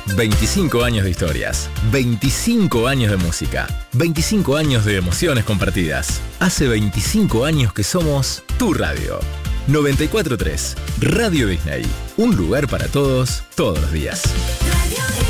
25 años de historias, 25 años de música, 25 años de emociones compartidas. Hace 25 años que somos tu radio. 94.3 Radio Disney. Un lugar para todos, todos los días. Radio